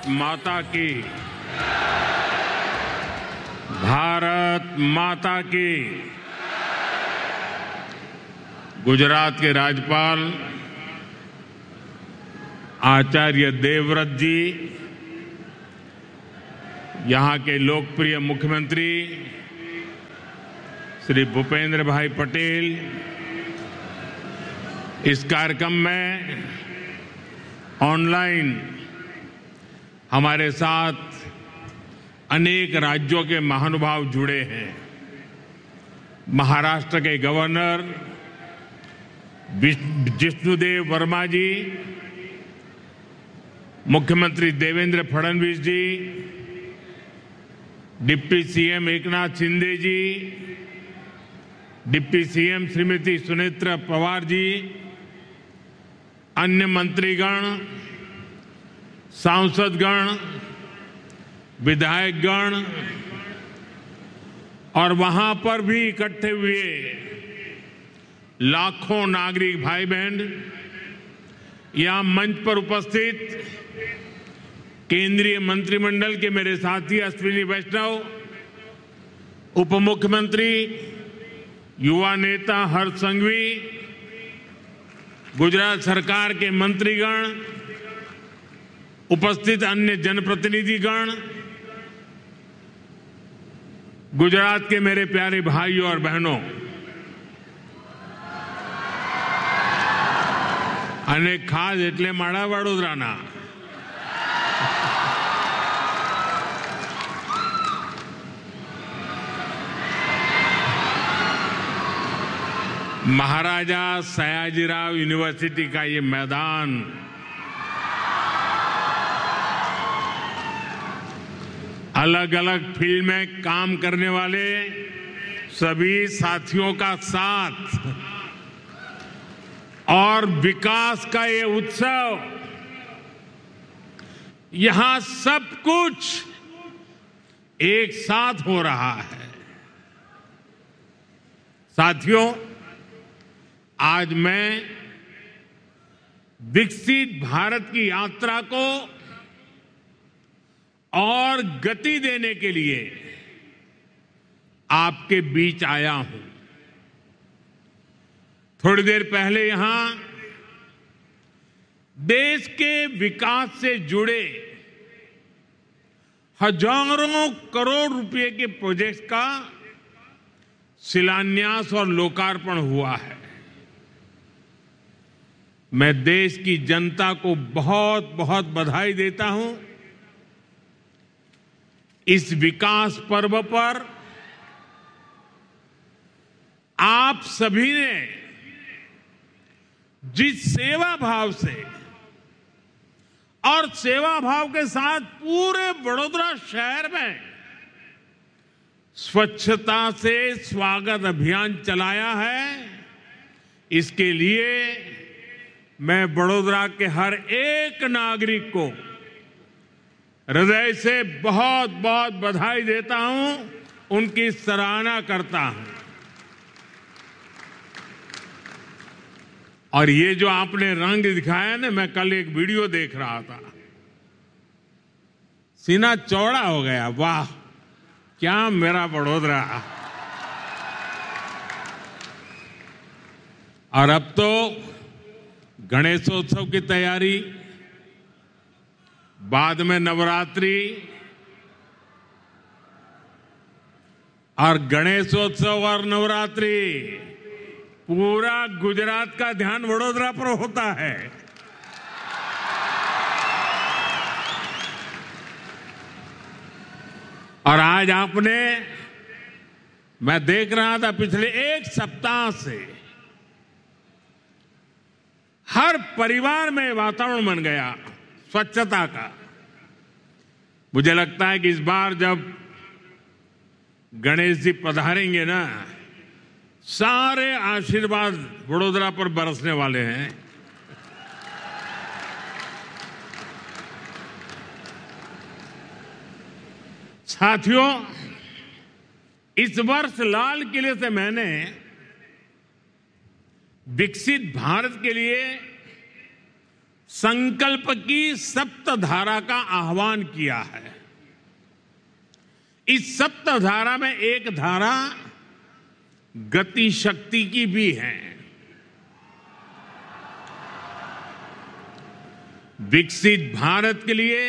माता की। भारत माता की। गुजरात के राज्यपाल आचार्य देवव्रत जी, यहां के लोकप्रिय मुख्यमंत्री श्री भूपेंद्र भाई पटेल इस कार्यक्रम में ऑनलाइन हमारे साथ अनेक राज्यों के महानुभाव जुड़े हैं। महाराष्ट्र के गवर्नर जिष्णुदेव वर्मा जी, मुख्यमंत्री देवेंद्र फडणवीस जी, डिप्टी सीएम एकनाथ शिंदे जी, डिप्टी सीएम श्रीमती सुनेत्रा पवार जी, अन्य मंत्रीगण, सांसदगण, विधायकगण और वहां पर भी इकट्ठे हुए लाखों नागरिक भाई बहन, यहां मंच पर उपस्थित केंद्रीय मंत्रिमंडल के मेरे साथी अश्विनी वैष्णव, उप मुख्यमंत्री, युवा नेता हर्ष संघवी, गुजरात सरकार के मंत्रीगण, उपस्थित अन्य जनप्रतिनिधिगण, गुजरात के मेरे प्यारे भाइयों और बहनों, અને ખાસ એટલે મારા વડોદરાના महाराजा सयाजीराव यूनिवर्सिटी का ये मैदान अलग अलग फील्ड में काम करने वाले सभी साथियों का साथ और विकास का ये उत्सव, यहां सब कुछ एक साथ हो रहा है। साथियों, आज मैं विकसित भारत की यात्रा को और गति देने के लिए आपके बीच आया हूं। थोड़ी देर पहले यहां देश के विकास से जुड़े हजारों करोड़ रुपए के प्रोजेक्ट्स का शिलान्यास और लोकार्पण हुआ है। मैं देश की जनता को बहुत बहुत बधाई देता हूं। इस विकास पर्व पर आप सभी ने जिस सेवा भाव से और सेवा भाव के साथ पूरे वडोदरा शहर में स्वच्छता से स्वागत अभियान चलाया है, इसके लिए मैं वडोदरा के हर एक नागरिक को हृदय से बहुत बहुत बधाई देता हूं, उनकी सराहना करता हूं। और ये जो आपने रंग दिखाया ना, मैं कल एक वीडियो देख रहा था, सीना चौड़ा हो गया। वाह, क्या मेरा वडोदरा। और अब तो गणेशोत्सव की तैयारी, बाद में नवरात्रि और गणेशोत्सव और नवरात्रि, पूरा गुजरात का ध्यान वडोदरा पर होता है। और आज आपने, मैं देख रहा था पिछले एक सप्ताह से हर परिवार में वातावरण बन गया स्वच्छता का। मुझे लगता है कि इस बार जब गणेश जी पधारेंगे ना, सारे आशीर्वाद वडोदरा पर बरसने वाले हैं। साथियों, इस वर्ष लाल किले से मैंने विकसित भारत के लिए संकल्प की सप्तधारा का आह्वान किया है। इस सप्तधारा में एक धारा गति शक्ति की भी है। विकसित भारत के लिए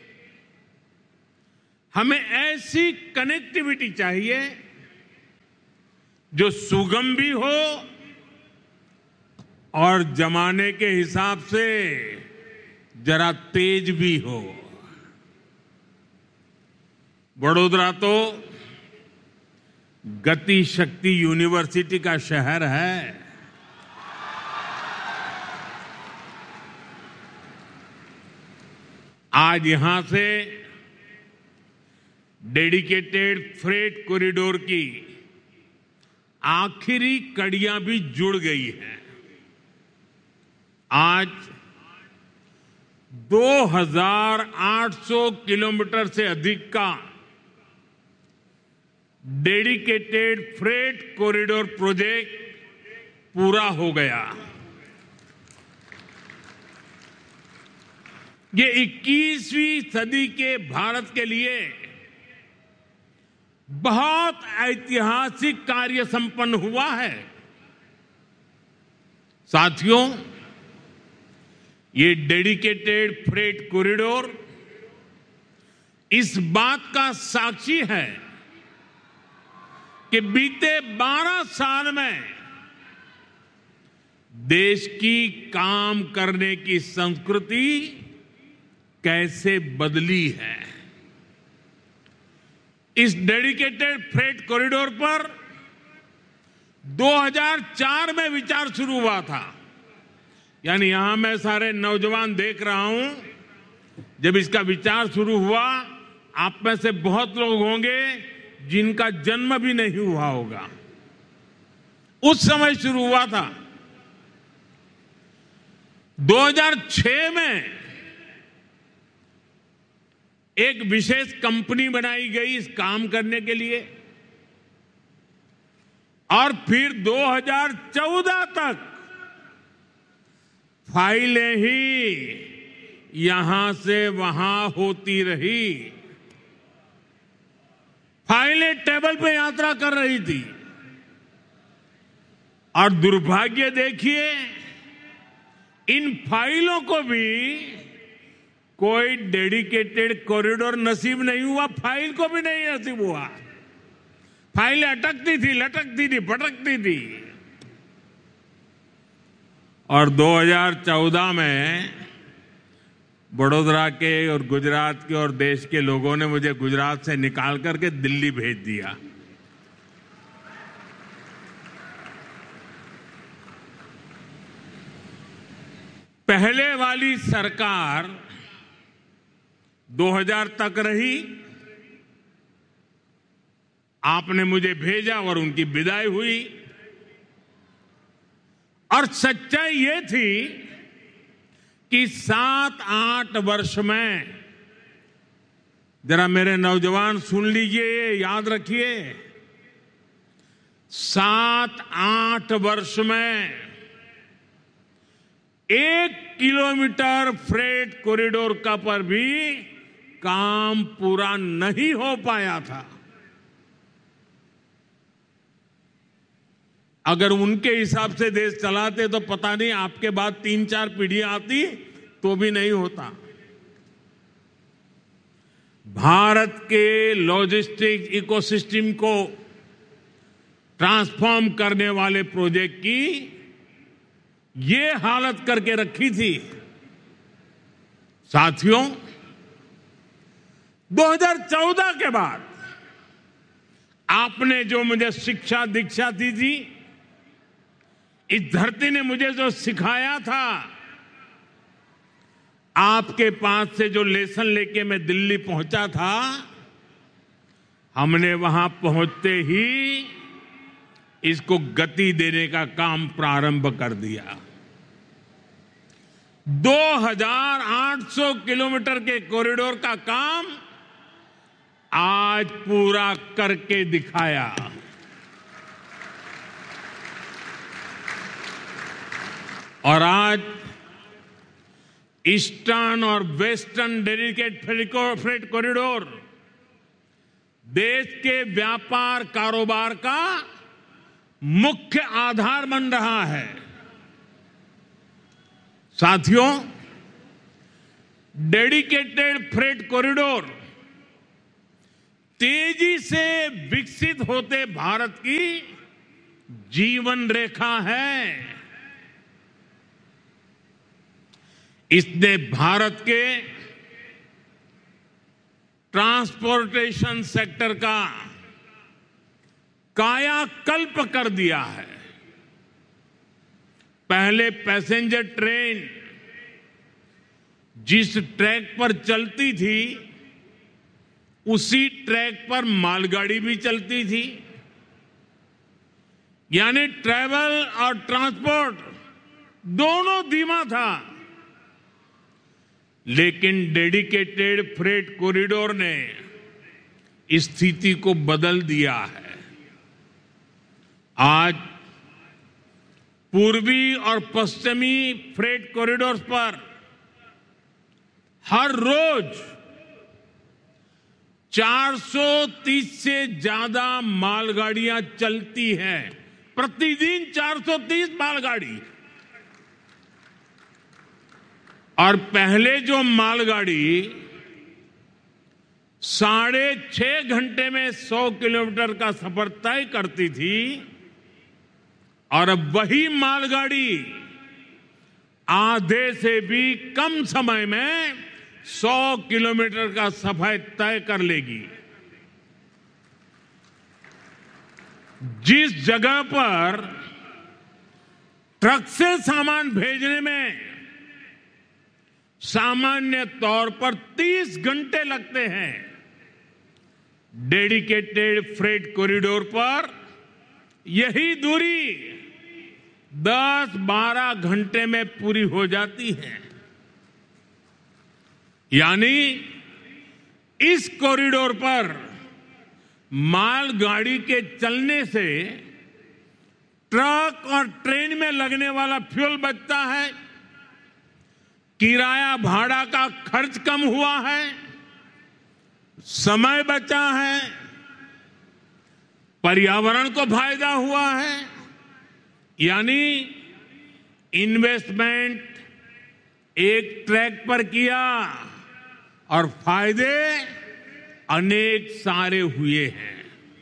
हमें ऐसी कनेक्टिविटी चाहिए जो सुगम भी हो और जमाने के हिसाब से जरा तेज भी हो। वडोदरा तो गति शक्ति यूनिवर्सिटी का शहर है। आज यहां से डेडिकेटेड फ्रेट कॉरिडोर की आखिरी कड़ियां भी जुड़ गई हैं। आज 2800 किलोमीटर से अधिक का डेडिकेटेड फ्रेट कॉरिडोर प्रोजेक्ट पूरा हो गया। ये 21वीं सदी के भारत के लिए बहुत ऐतिहासिक कार्य संपन्न हुआ है। साथियों, ये डेडिकेटेड फ्रेट कॉरिडोर इस बात का साक्षी है कि बीते 12 साल में देश की काम करने की संस्कृति कैसे बदली है। इस डेडिकेटेड फ्रेट कॉरिडोर पर 2004 में विचार शुरू हुआ था। यानी यहां मैं सारे नौजवान देख रहा हूं। जब इसका विचार शुरू हुआ, आप में से बहुत लोग होंगे जिनका जन्म भी नहीं हुआ होगा। उस समय शुरू हुआ था। 2006 में एक विशेष कंपनी बनाई गई इस काम करने के लिए, और फिर 2014 तक फाइलें ही यहां से वहां होती रही। फाइलें टेबल पे यात्रा कर रही थी। और दुर्भाग्य देखिए, इन फाइलों को भी कोई डेडिकेटेड कॉरिडोर नसीब नहीं हुआ। फाइल को भी नहीं नसीब हुआ। फाइलें अटकती थी, लटकती थी, भटकती थी। और 2014 में वडोदरा के और गुजरात के और देश के लोगों ने मुझे गुजरात से निकाल करके दिल्ली भेज दिया। पहले वाली सरकार 2000 तक रही। आपने मुझे भेजा और उनकी विदाई हुई। और सच्चाई ये थी कि 7-8 वर्ष में, जरा मेरे नौजवान सुन लीजिए, याद रखिए, 7-8 वर्ष में 1 किलोमीटर फ्रेट कॉरिडोर का पर भी काम पूरा नहीं हो पाया था। अगर उनके हिसाब से देश चलाते तो पता नहीं आपके बाद 3-4 पीढ़ियां आती तो भी नहीं होता। भारत के लॉजिस्टिक इकोसिस्टम को ट्रांसफॉर्म करने वाले प्रोजेक्ट की ये हालत करके रखी थी। साथियों, 2014 के बाद आपने जो मुझे शिक्षा दीक्षा दी थी, इस धरती ने मुझे जो सिखाया था, आपके पास से जो लेसन लेके मैं दिल्ली पहुंचा था, हमने वहां पहुंचते ही इसको गति देने का काम प्रारंभ कर दिया। 2800 किलोमीटर के कॉरिडोर का काम आज पूरा करके दिखाया। और आज ईस्टर्न और वेस्टर्न डेडिकेटेड फ्रेट कॉरिडोर देश के व्यापार कारोबार का मुख्य आधार बन रहा है। साथियों, डेडिकेटेड फ्रेट कॉरिडोर तेजी से विकसित होते भारत की जीवन रेखा है। इसने भारत के ट्रांसपोर्टेशन सेक्टर का कायाकल्प कर दिया है। पहले पैसेंजर ट्रेन जिस ट्रैक पर चलती थी उसी ट्रैक पर मालगाड़ी भी चलती थी, यानी ट्रैवल और ट्रांसपोर्ट दोनों धीमा था। लेकिन डेडिकेटेड फ्रेट कॉरिडोर ने स्थिति को बदल दिया है। आज पूर्वी और पश्चिमी फ्रेट कॉरिडोर्स पर हर रोज 430 से ज्यादा मालगाड़ियां चलती हैं। प्रतिदिन 430 मालगाड़ी। और पहले जो मालगाड़ी 6.5 घंटे में 100 किलोमीटर का सफर तय करती थी, और अब वही मालगाड़ी आधे से भी कम समय में 100 किलोमीटर का सफर तय कर लेगी। जिस जगह पर ट्रक से सामान भेजने में सामान्य तौर पर 30 घंटे लगते हैं, डेडिकेटेड फ्रेट कॉरिडोर पर यही दूरी 10-12 घंटे में पूरी हो जाती है। यानी इस कॉरिडोर पर मालगाड़ी के चलने से ट्रक और ट्रेन में लगने वाला फ्यूल बचता है, किराया भाड़ा का खर्च कम हुआ है, समय बचा है, पर्यावरण को फायदा हुआ है। यानी इन्वेस्टमेंट एक ट्रैक पर किया और फायदे अनेक सारे हुए हैं।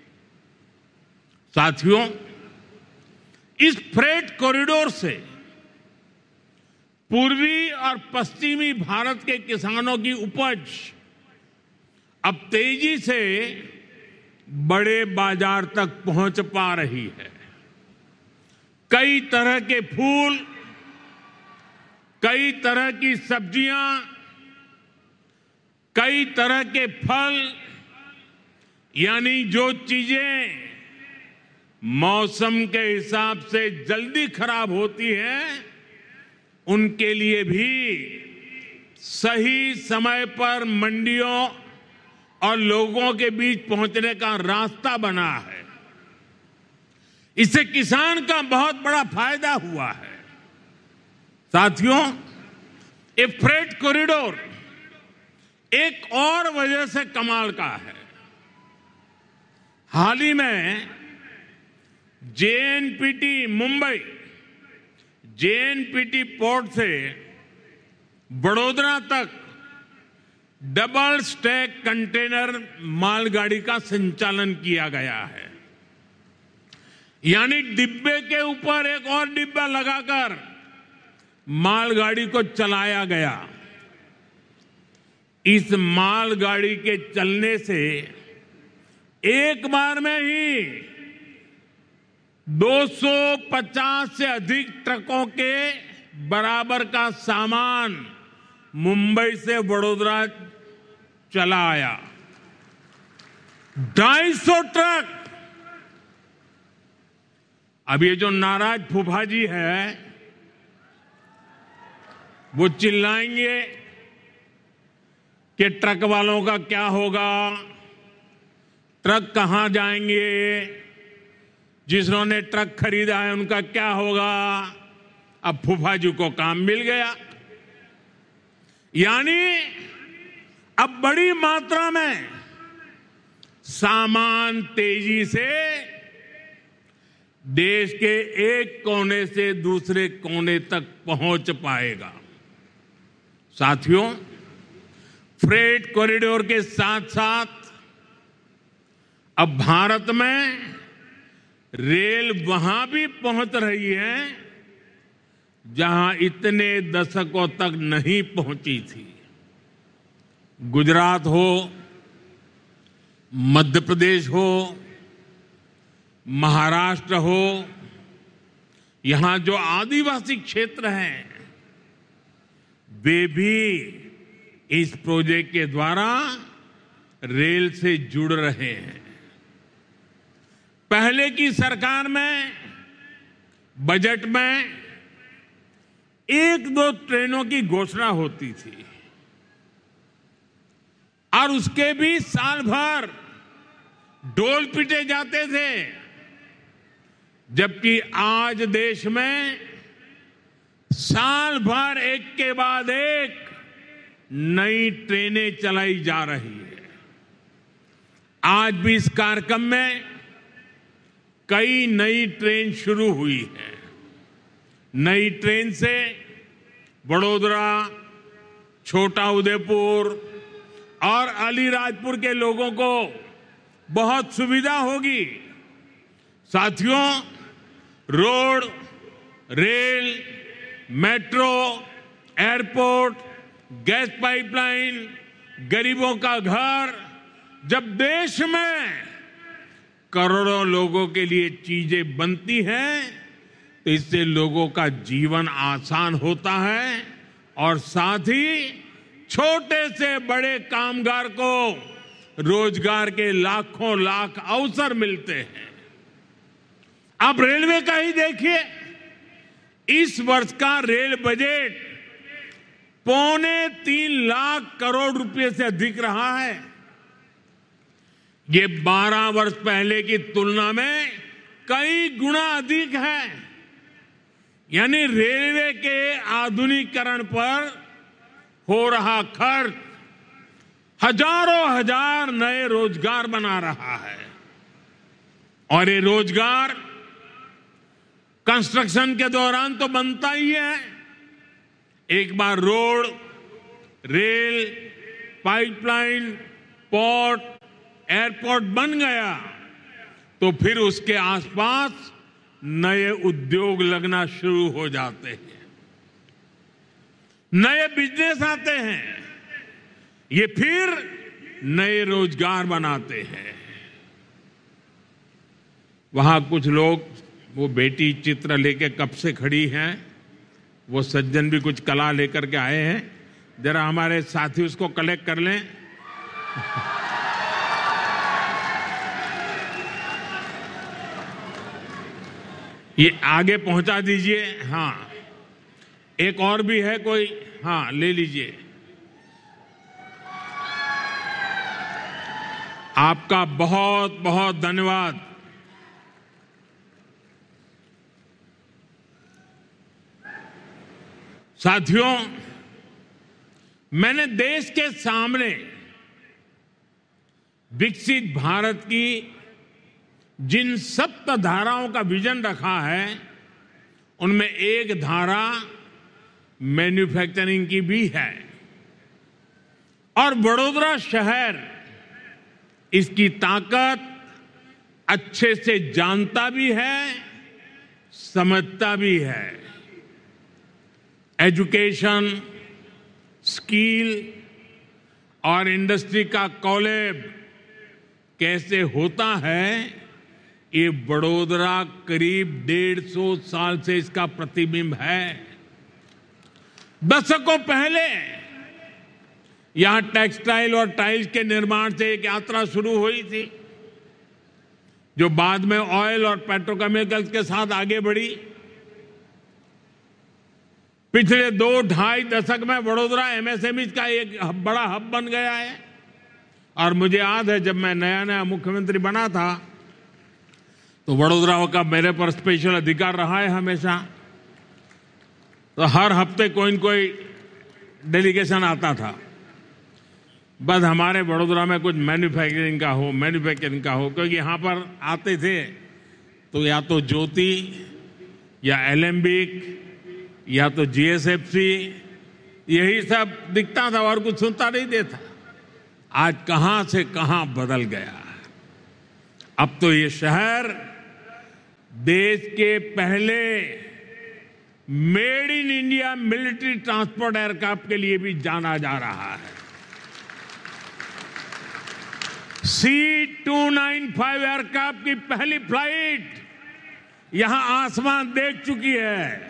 साथियों, इस फ्रेट कॉरिडोर से पूर्वी और पश्चिमी भारत के किसानों की उपज अब तेजी से बड़े बाजार तक पहुंच पा रही है। कई तरह के फूल, कई तरह की सब्जियां, कई तरह के फल, यानी जो चीजें मौसम के हिसाब से जल्दी खराब होती हैं, उनके लिए भी सही समय पर मंडियों और लोगों के बीच पहुंचने का रास्ता बना है। इससे किसान का बहुत बड़ा फायदा हुआ है। साथियों, ये फ्रेट कॉरिडोर एक और वजह से कमाल का है। हाल ही में जेएनपीटी मुंबई जेएनपीटी पोर्ट से बड़ोदरा तक डबल स्टैक कंटेनर मालगाड़ी का संचालन किया गया है। यानी डिब्बे के ऊपर एक और डिब्बा लगाकर मालगाड़ी को चलाया गया। इस मालगाड़ी के चलने से एक बार में ही 250 से अधिक ट्रकों के बराबर का सामान मुंबई से वडोदरा चला आया। 250 ट्रक। अब ये जो नाराज फूफा जी है वो चिल्लाएंगे कि ट्रक वालों का क्या होगा, ट्रक कहां जाएंगे, जिन्होंने ट्रक खरीदा है उनका क्या होगा। अब फूफा जी को काम मिल गया। यानी अब बड़ी मात्रा में सामान तेजी से देश के एक कोने से दूसरे कोने तक पहुंच पाएगा। साथियों, फ्रेट कॉरिडोर के साथ साथ अब भारत में रेल वहां भी पहुंच रही है जहां इतने दशकों तक नहीं पहुंची थी। गुजरात हो, मध्य प्रदेश हो, महाराष्ट्र हो, यहां जो आदिवासी क्षेत्र हैं वे भी इस प्रोजेक्ट के द्वारा रेल से जुड़ रहे हैं। पहले की सरकार में बजट में एक दो ट्रेनों की घोषणा होती थी और उसके भी साल भर ढोल पीटे जाते थे, जबकि आज देश में साल भर एक के बाद एक नई ट्रेनें चलाई जा रही है। आज भी इस कार्यक्रम में कई नई ट्रेन शुरू हुई है। नई ट्रेन से बड़ोदरा, छोटा उदेपुर और अलीराजपुर के लोगों को बहुत सुविधा होगी। साथियों, road, rail, metro, airport, gas pipeline, गरीबों का घर, जब देश में करोड़ों लोगों के लिए चीजें बनती हैं तो इससे लोगों का जीवन आसान होता है और साथ ही छोटे से बड़े कामगार को रोजगार के लाखों लाख अवसर मिलते हैं। आप रेलवे का ही देखिए, इस वर्ष का रेल बजट 3.25 लाख करोड़ रुपए से अधिक रहा है। ये 12 वर्ष पहले की तुलना में कई गुना अधिक है। यानी रेलवे के आधुनिकीकरण पर हो रहा खर्च हजारों हजार नए रोजगार बना रहा है और ये रोजगार कंस्ट्रक्शन के दौरान तो बनता ही है। एक बार road, rail, pipeline, port, airport बन गया तो फिर उसके आसपास नए उद्योग लगना शुरू हो जाते हैं, नए बिजनेस आते हैं, ये फिर नए रोजगार बनाते हैं। वहां कुछ लोग, वो बेटी चित्र लेके कब से खड़ी हैं, वो सज्जन भी कुछ कला लेकर के आए हैं, जरा हमारे साथी उसको कलेक्ट कर लें। ये आगे पहुंचा दीजिए। हाँ, एक और भी है कोई, हाँ ले लीजिए। आपका बहुत बहुत धन्यवाद। साथियों, मैंने देश के सामने विकसित भारत की जिन 7 धाराओं का विजन रखा है उनमें एक धारा मैन्युफैक्चरिंग की भी है और वडोदरा शहर इसकी ताकत अच्छे से जानता भी है, समझता भी है। एजुकेशन, स्किल और इंडस्ट्री का कोलैब कैसे होता है, ये वडोदरा करीब 150 साल से इसका प्रतिबिंब है। दशकों पहले यहां टेक्सटाइल और टाइल्स के निर्माण से एक यात्रा शुरू हुई थी जो बाद में ऑयल और पेट्रोकेमिकल्स के साथ आगे बढ़ी। पिछले 2-2.5 दशक में वडोदरा एमएसएमई का एक बड़ा हब बन गया है और मुझे याद है जब मैं नया नया मुख्यमंत्री बना था तो वडोदरा का मेरे पर स्पेशल अधिकार रहा है हमेशा। तो हर हफ्ते कोई न कोई डेलीगेशन आता था। बस हमारे वडोदरा में कुछ मैन्युफैक्चरिंग का हो, क्योंकि यहाँ पर आते थे तो या तो ज्योति या एलेम्बिक या तो जीएसएफसी, यही सब दिखता था और कुछ सुनता नहीं देता। आज कहां से कहां बदल गया। अब तो ये शहर देश के पहले made in India military transport aircraft के लिए भी जाना जा रहा है। C-295 एयरक्राफ्ट की पहली फ्लाइट यहां आसमान देख चुकी है।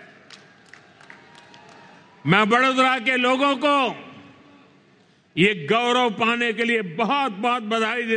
मैं वडोदरा के लोगों को ये गौरव पाने के लिए बहुत बहुत बधाई देता हूं।